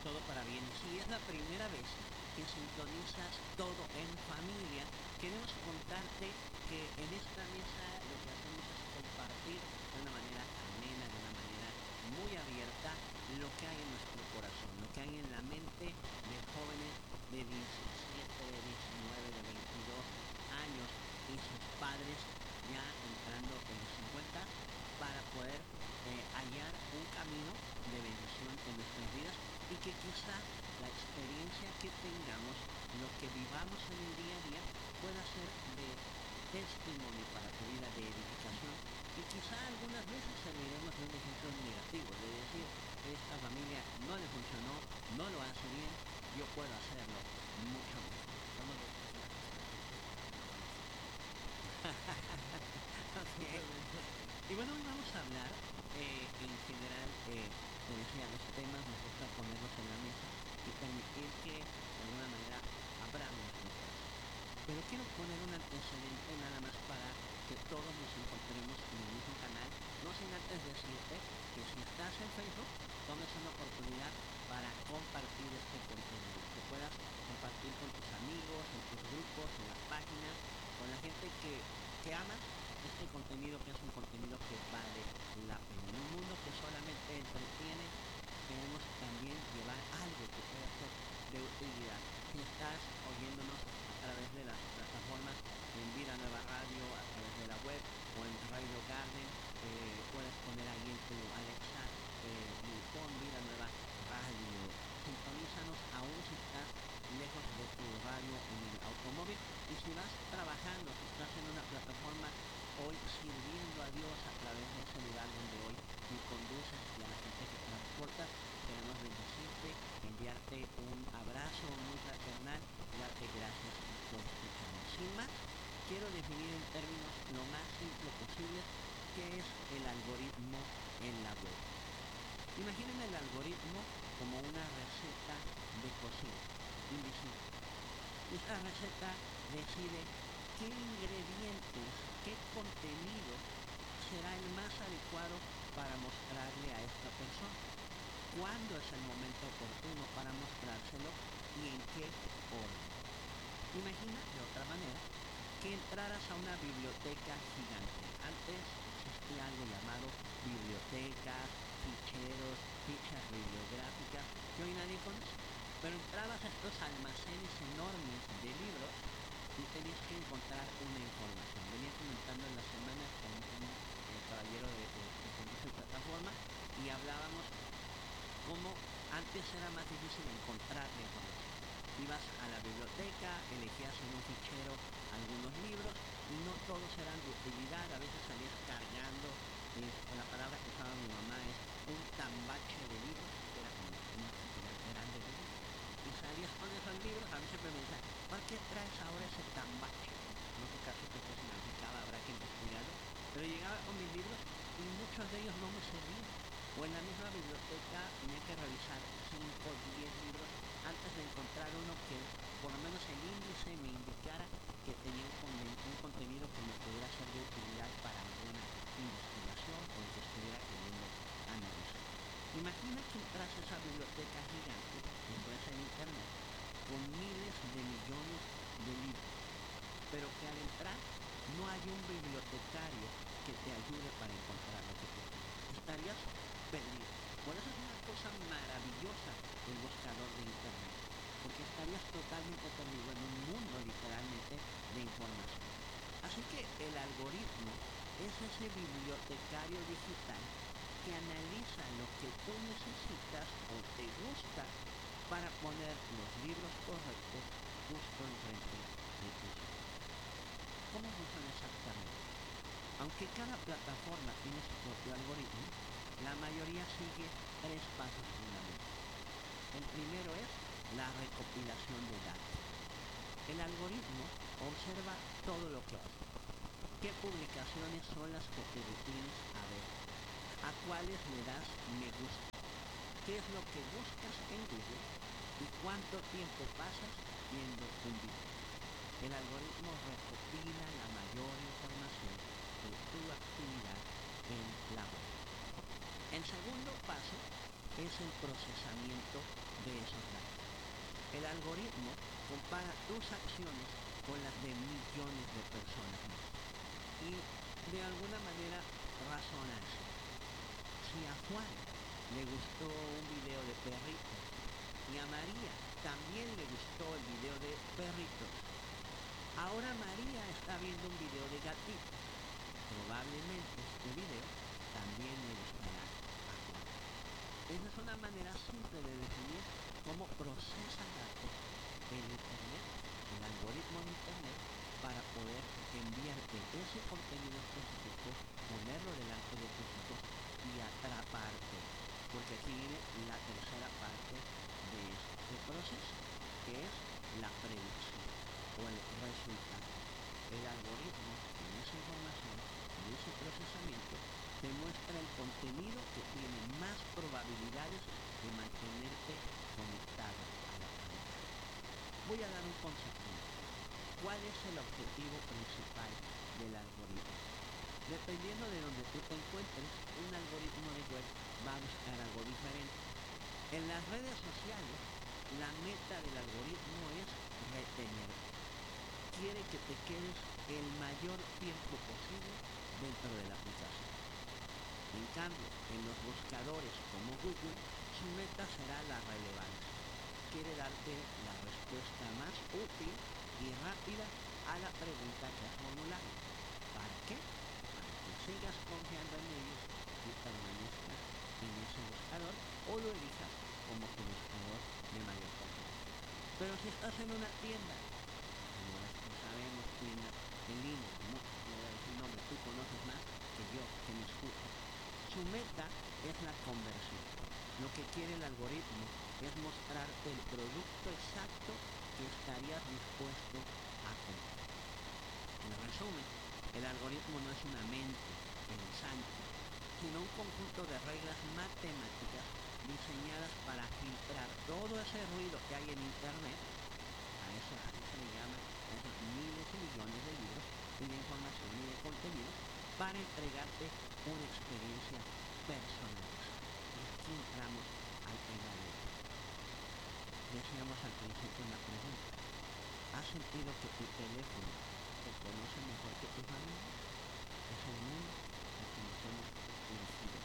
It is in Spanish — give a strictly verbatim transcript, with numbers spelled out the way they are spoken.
todo para bien. Si es la primera vez que sintonizas todo en familia, queremos contarte que en esta mesa lo que hacemos es compartir de una manera amena, de una manera muy abierta, lo que hay en nuestro corazón, lo que hay en la mente de jóvenes de diecisiete, de diecinueve, de veintidós años y sus padres ya entrando en los cincuenta para poder eh, hallar un camino de bendición en nuestras vidas y que quizá la experiencia que tengamos, lo que vivamos en el día a día, pueda ser de testimonio para tu vida, de edificación. Y quizá algunas veces serviremos de un ejemplo negativo, de decir, esta familia no le funcionó, no lo hace bien, yo puedo hacerlo mucho mejor. Estamos dispuestos a expandir esta ignorancia. Ok. Totalmente. Y bueno, hoy vamos a hablar eh, en general, eh, te decía, los temas nos gusta ponerlos en la mesa y permitir que de alguna manera abramos nuestro corazón. Pero quiero poner un antecedente nada más para que todos nos encontremos en el mismo canal, no sin antes decirte que si estás en Facebook, tomes una oportunidad para compartir este contenido, que puedas compartir con tus amigos, en tus grupos, en las páginas, con la gente que, que amas este contenido, que es un contenido que vale la pena. En un mundo que solamente entretiene, queremos también llevar algo que pueda ser de utilidad. Si estás oyéndonos a través de las plataformas en Vida Nueva Radio, a través de la web o en Radio Garden, eh, puedes poner ahí en tu Alexa, eh, y pon Vida Nueva Radio. Sintonízanos aún si estás lejos de tu radio en el automóvil, y si vas trabajando, si estás en una plataforma hoy sirviendo a Dios a través de ese lugar donde hoy tú conduces y a la gente que transportas, queremos bendecirte, enviarte un abrazo muy fraternal y darte gracias por escucharnos. Sin más, quiero definir en términos lo más simple posible qué es el algoritmo en la web. Imaginen el algoritmo como una receta de cocina invisible. Esta receta decide qué ingredientes, qué contenido será el más adecuado para mostrarle a esta persona. ¿Cuándo es el momento oportuno para mostrárselo y en qué orden? Imagina, de otra manera, que entraras a una biblioteca gigante. Antes existía algo llamado bibliotecas, ficheros, fichas bibliográficas, que hoy nadie conoce. Pero entrabas a estos almacenes enormes de libros y tenías que encontrar una información. Venía comentando en la semana con un eh, caballero de, de, de servicio de plataforma y hablábamos cómo antes era más difícil encontrar la información. Ibas a la biblioteca, elegías en un fichero algunos libros y no todos eran de utilidad, a veces salías cargando, eh, la palabra que usaba mi mamá es un tambache de libros, que era como una cantidad grande de libros, y salías con esos libros, a mí siempre me decían, ¿por qué traes ahora ese tambache? No sé caso que esto significaba, habrá que investigarlo, pero llegaba con mis libros y muchos de ellos no me servían. O en la misma biblioteca tenía que revisar cinco o diez libros antes de encontrar uno que por lo menos el índice me indicara que tenía un, con- un contenido que me pudiera ser de utilidad para alguna investigación o que estuviera queriendo analizar. Imagina que entras a esa biblioteca gigante, esto es en internet, con miles de millones de libros, pero que al entrar no hay un bibliotecario que te ayude para encontrar lo que tú quieres. Estarías perdido. Por eso es una cosa maravillosa el buscador de internet, porque estarías totalmente perdido en un mundo literalmente de información. Así que el algoritmo es ese bibliotecario digital que analiza lo que tú necesitas o te gusta para poner los libros correctos justo enfrente de tus ojos. ¿Cómo funciona exactamente? Aunque cada plataforma tiene su propio algoritmo, la mayoría sigue tres pasos fundamentales. El primero es la recopilación de datos. El algoritmo observa todo lo que haces. ¿Qué publicaciones son las que te detienes a ver? ¿A cuáles le das me gusta? ¿Qué es lo que buscas en Google? ¿Y cuánto tiempo pasas viendo un video? El algoritmo recopila la mayor información de tu actividad en la web. El segundo paso es el procesamiento de esos datos. El algoritmo compara tus acciones con las de millones de personas más. Y de alguna manera razona así. Si a Juan le gustó un video de perritos y a María también le gustó el video de perritos, ahora María está viendo un video de gatitos. Probablemente este video también le gustará a Juan. Esa es una manera simple de definir cómo procesa datos el Internet, el algoritmo de Internet, para poder enviarte ese contenido específico, ponerlo delante de tus ojos y atraparte. Porque aquí viene la tercera parte de este proceso, que es la predicción o el resultado. El algoritmo, con esa información y ese procesamiento, te muestra el contenido que tiene más probabilidades de mantenerte conectado a la pantalla. Voy a dar un concepto. ¿Cuál es el objetivo principal del algoritmo? Dependiendo de donde tú te encuentres, un algoritmo de web va a buscar algo diferente. En las redes sociales, la meta del algoritmo es retenerte. Quiere que te quedes el mayor tiempo posible dentro de la aplicación. En cambio, en los buscadores como Google, su meta será la relevancia. Quiere darte la respuesta más útil y rápida a la pregunta que has formulado. ¿Para qué? Para que sigas confiando en ellos y permanezcas en ese buscador o lo elijas como tu buscador de mayor confianza. Pero si estás en una tienda, como esto sabemos, tiendas en línea, no te voy a decir nombre, tú conoces más que yo, que me escuchas. Su meta es la conversión. Lo que quiere el algoritmo es mostrarte el producto exacto que estarías dispuesto a comprar. En resumen, el algoritmo no es una mente pensante, sino un conjunto de reglas matemáticas diseñadas para filtrar todo ese ruido que hay en Internet. A eso, a eso se le llama a esos miles y millones de libros y de información y de contenido, para entregarte una experiencia personalizada. Y aquí entramos al tema de hoy. Decíamos al principio una pregunta. ¿Has sentido que tu teléfono te conoce mejor que tu familia? Es el mundo al que nos hemos dirigido.